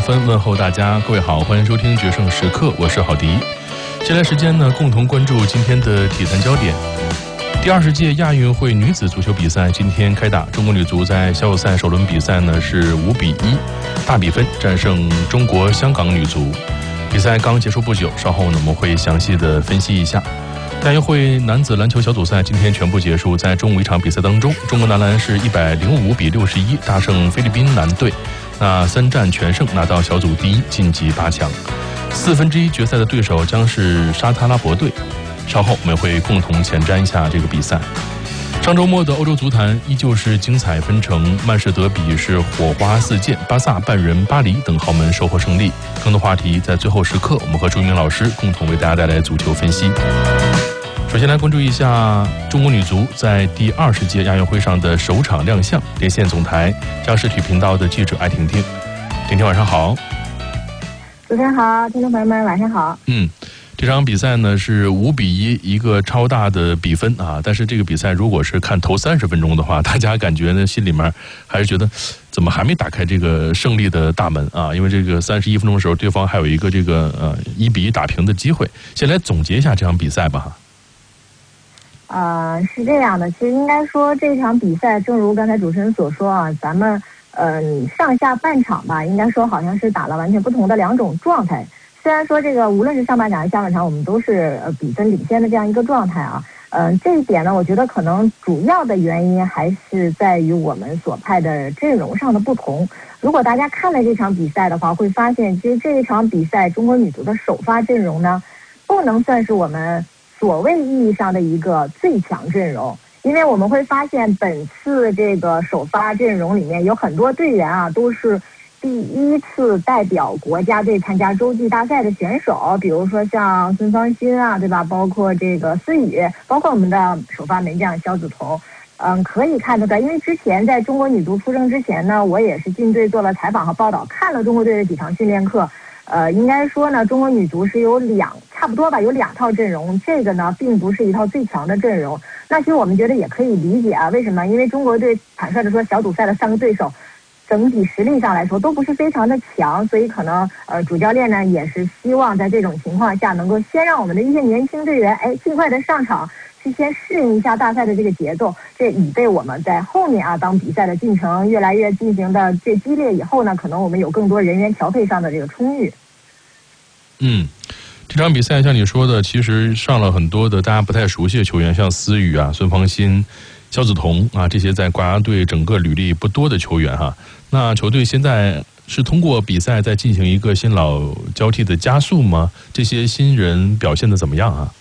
分问候大家，各位好，欢迎收听决胜时刻，我是郝迪。接下来时间呢，共同关注今天的体坛焦点。第20届亚运会女子足球比赛今天开打，中国女足在小组赛首轮比赛呢是5-1大比分战胜中国香港女足。比赛刚结束不久，稍后呢我们会详细的分析一下。亚运会男子篮球小组赛今天全部结束，在中午一场比赛当中，中国男篮是105-61大胜菲律宾男队，那3战全胜，拿到小组第1，晋级8强。1/4决赛的对手将是沙特阿拉伯队。稍后我们会共同前瞻一下这个比赛。上周末的欧洲足坛依旧是精彩纷呈，曼市德比是火花四溅，巴萨、拜仁、巴黎等豪门收获胜利。更多话题在最后时刻，我们和朱一鸣老师共同为大家带来足球分析。首先来关注一下中国女足在第20届亚运会上的首场亮相，连线总台央视体育频道的记者艾婷婷。婷婷晚上好。 主持人好，听众朋友们晚上好。 这场比赛呢是5-1，一个超大的比分啊！但是这个比赛如果是看头30分钟的话，大家感觉呢心里面还是觉得怎么还没打开这个胜利的大门啊？因为这个31分钟的时候，对方还有一个这个1-1打平的机会。先来总结一下这场比赛吧。 是这样的，其实应该说这场比赛，正如刚才主持人所说啊，咱们上下半场吧，应该说好像是打了完全不同的2种状态。虽然说这个无论是上半场还是下半场，我们都是比分领先的这样一个状态啊。这一点呢，我觉得可能主要的原因还是在于我们所派的阵容上的不同。如果大家看了这场比赛的话，会发现其实这一场比赛中国女足的首发阵容呢，不能算是我们所谓意义上的一个最强阵容，因为我们会发现本次这个首发阵容里面有很多队员啊，都是第1次代表国家队参加洲际大赛的选手，比如说像孙芳欣啊，对吧？包括这个思雨，包括我们的首发门将肖梓彤。可以看得出来，因为之前在中国女足出征之前呢，我也是进队做了采访和报道，看了中国队的几场训练课。应该说呢，中国女足是有差不多吧，有2套阵容，这个呢并不是一套最强的阵容。那其实我们觉得也可以理解啊，为什么？因为中国队坦率的说，小组赛的3个对手整体实力上来说都不是非常的强，所以可能主教练呢也是希望在这种情况下能够先让我们的一些年轻队员尽快的上场，去先适应一下大赛的这个节奏，这以备我们在后面啊，当比赛的进程越来越进行的最激烈以后呢，可能我们有更多人员调配上的这个充裕。 这场比赛像你说的，其实上了很多的大家不太熟悉的球员，像思雨啊、孙芳欣、肖梓彤啊，这些在国家队整个履历不多的球员哈。那球队现在是通过比赛在进行一个新老交替的加速吗？这些新人表现的怎么样啊？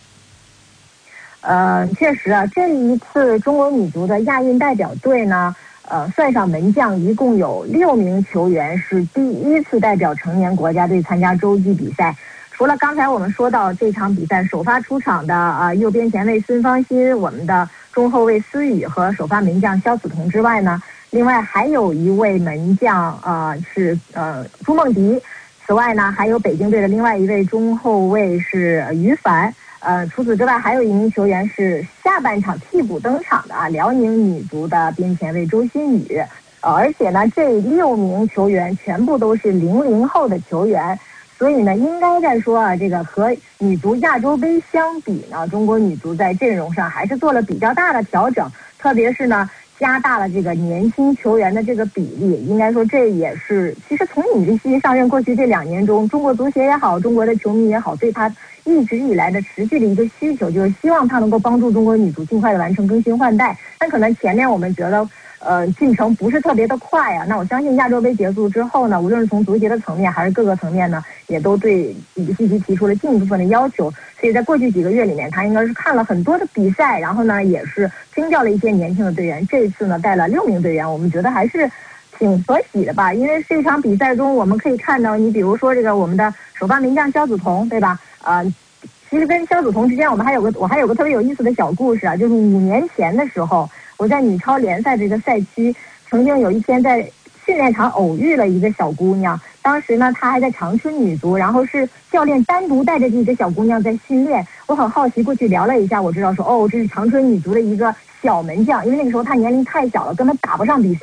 确实啊，这一次中国女足的亚运代表队呢，算上门将，一共有6名球员是第1次代表成年国家队参加洲际比赛。除了刚才我们说到这场比赛首发出场的右边前卫孙芳欣，我们的中后卫思雨和首发门将肖梓彤之外呢，另外还有一位门将是朱梦迪。此外呢，还有北京队的另外一位中后卫是于凡。除此之外，还有一名球员是下半场替补登场的辽宁女足的边前卫周新宇。而且呢，这6名球员全部都是00后的球员。所以呢，应该在说啊，这个和女足亚洲杯相比呢，中国女足在阵容上还是做了比较大的调整，特别是呢，加大了这个年轻球员的这个比例。应该说，这也是其实从你的新上任过去这2年中，中国足协也好，中国的球迷也好，对他一直以来的持续的一个需求，就是希望他能够帮助中国女足尽快的完成更新换代。但可能前面我们觉得进程不是特别的快啊。那我相信亚洲杯结束之后呢，无论是从足协的层面还是各个层面呢，也都对李希奇提出了进一部分的要求。所以在过去几个月里面，他应该是看了很多的比赛，然后呢也是征调了一些年轻的队员。这一次呢带了6名队员，我们觉得还是挺可喜的吧。因为这场比赛中我们可以看到，你比如说这个我们的首发门将肖梓彤，对吧？其实跟肖梓彤之间我还有个特别有意思的小故事啊，就是5年前的时候，我在女超联赛这个赛区，曾经有一天在训练场偶遇了一个小姑娘。当时呢，她还在长春女足，然后是教练单独带着这个小姑娘在训练。我很好奇，过去聊了一下，我知道说，这是长春女足的一个小门将，因为那个时候她年龄太小了，根本打不上比赛。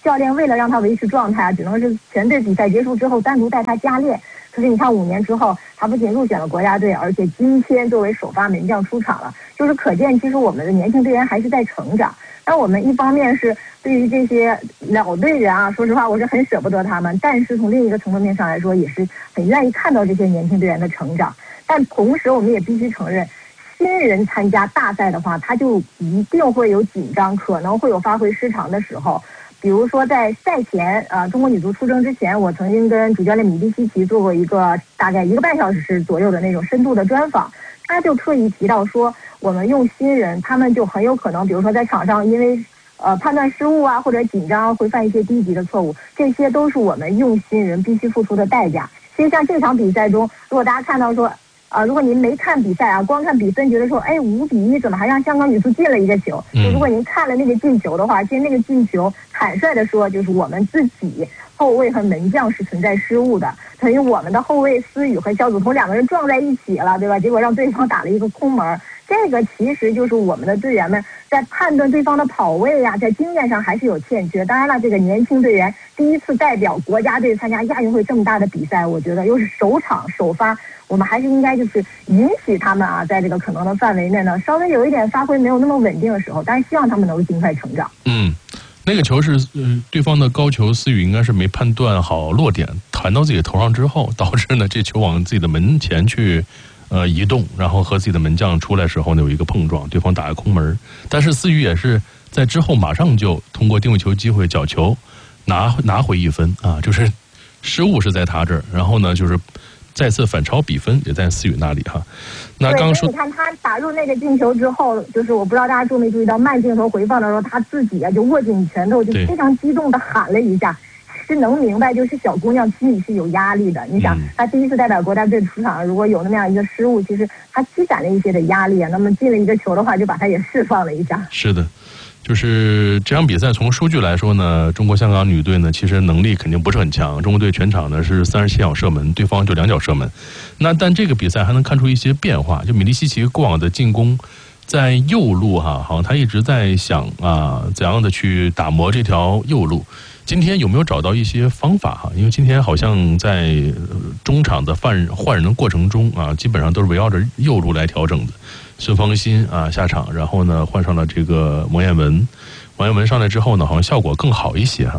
教练为了让他维持状态啊，只能是全队比赛结束之后单独带他加练。可是你看5年之后，他不仅入选了国家队，而且今天作为首发门将出场了，就是可见其实我们的年轻队员还是在成长。那我们一方面是对于这些老队员啊，说实话我是很舍不得他们，但是从另一个层面上来说，也是很愿意看到这些年轻队员的成长。但同时我们也必须承认，新人参加大赛的话，他就一定会有紧张，可能会有发挥失常的时候。比如说在赛前中国女足出征之前，我曾经跟主教练米蒂西奇做过一个大概1个半小时左右的那种深度的专访，他就特意提到说，我们用新人，他们就很有可能，比如说在场上因为判断失误啊或者紧张会犯一些低级的错误，这些都是我们用新人必须付出的代价。其实像这场比赛中，如果大家看到说如果您没看比赛啊，光看比分，觉得说，哎，5-1怎么还让香港女足进了一个球？如果您看了那个进球的话，其实那个进球，坦率的说，就是我们自己后卫和门将是存在失误的，等于我们的后卫思雨和肖祖彤2个人撞在一起了，对吧？结果让对方打了一个空门。这个其实就是我们的队员们在判断对方的跑位啊，在经验上还是有欠缺。当然了，这个年轻队员第一次代表国家队参加亚运会这么大的比赛，我觉得又是首场首发，我们还是应该就是允许他们啊，在这个可能的范围内呢，稍微有一点发挥没有那么稳定的时候，但是希望他们能够尽快成长。 那个球是对方的高球，思雨应该是没判断好落点，弹到自己头上之后，导致呢这球往自己的门前去移动，然后和自己的门将出来时候呢有一个碰撞，对方打个空门。但是思雨也是在之后马上就通过定位球机会角球拿回1分啊，就是失误是在他这儿，然后呢就是再次反超比分也在思雨那里哈。那刚刚说， 你看他打入那个进球之后，就是我不知道大家注没注意到慢镜头回放的时候，他自己啊就握紧拳头，就非常激动的喊了一下，是能明白就是小姑娘心里是有压力的。你想，她第一次代表国家队出场，如果有那么样一个失误，其实她积攒了一些的压力啊。那么进了一个球的话，就把她也释放了一下。 是的。就是这场比赛从数据来说呢，中国香港女队呢其实能力肯定不是很强，中国队全场呢是37脚射门，对方就2脚射门。但这个比赛还能看出一些变化，就米利西奇过往的进攻在右路好像他一直在想怎样的去打磨这条右路。今天有没有找到一些方法因为今天好像在中场的换人的过程中基本上都是围绕着右路来调整的。孙芳馨下场，然后呢换上了这个王彦文上来之后呢，好像效果更好一些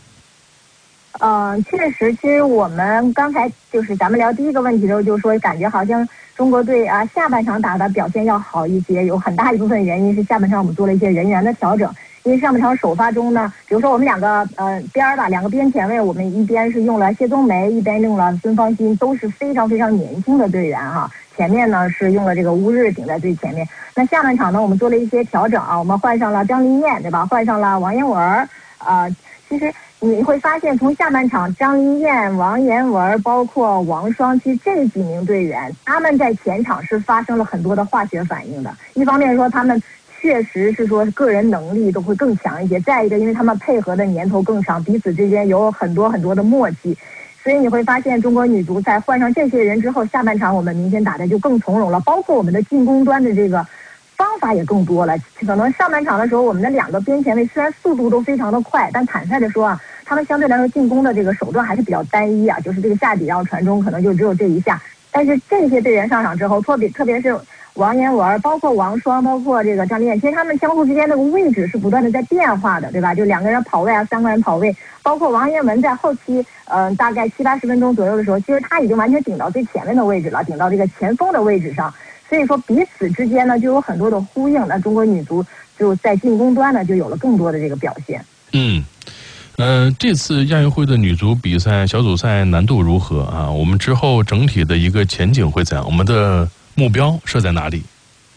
确实，其实我们刚才就是咱们聊第一个问题的时候，就说感觉好像中国队下半场打的表现要好一些，有很大一部分原因是下半场我们做了一些人员的调整。因为上半场首发中呢，比如说我们2个2个边前卫，我们一边是用了谢宗梅，一边用了孙芳馨，都是非常非常年轻的队员前面呢是用了这个乌日顶在最前面。那下半场呢，我们做了一些调整我们换上了张琳艳，对吧？换上了王妍雯其实你会发现，从下半场张琳艳、王妍雯，包括王霜，其实这几名队员，他们在前场是发生了很多的化学反应的。一方面说他们确实是说个人能力都会更强一些，再一个因为他们配合的年头更长，彼此之间有很多很多的默契，所以你会发现中国女足在换上这些人之后，下半场我们明显打的就更从容了，包括我们的进攻端的这个方法也更多了。可能上半场的时候，我们的2个边前卫虽然速度都非常的快，但坦率的说他们相对来说进攻的这个手段还是比较单一就是这个下底让传中可能就只有这一下。但是这些队员上场之后，特别是王妍雯，包括王霜，包括这个张琳艳，其实他们相互之间那个位置是不断的在变化的，对吧？就2个人跑位3个人跑位，包括王妍雯在后期大概70-80分钟左右的时候，其实他已经完全顶到最前面的位置了，顶到这个前锋的位置上。所以说彼此之间呢就有很多的呼应，那中国女足就在进攻端呢就有了更多的这个表现。 这次亚运会的女足比赛小组赛难度如何我们之后整体的一个前景会怎样？我们的目标设在哪里？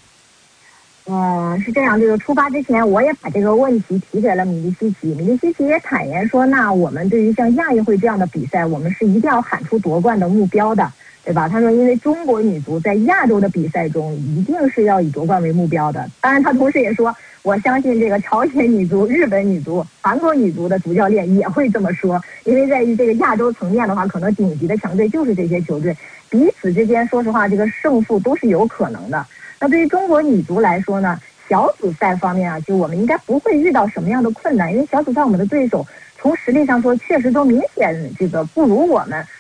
是这样，这个出发之前我也把这个问题提给了米利西奇，米利西奇也坦言说，那我们对于像亚运会这样的比赛，我们是一定要喊出夺冠的目标的，对吧？他说因为中国女足在亚洲的比赛中一定是要以夺冠为目标的。当然他同时也说，我相信这个朝鲜女足、日本女足、韩国女足的主教练也会这么说，因为在于这个亚洲层面的话，可能顶级的强队就是这些球队，彼此之间说实话这个胜负都是有可能的。那对于中国女足来说呢，小组赛方面就我们应该不会遇到什么样的困难，因为小组赛我们的对手从实力上说，确实都明显这个不如我们。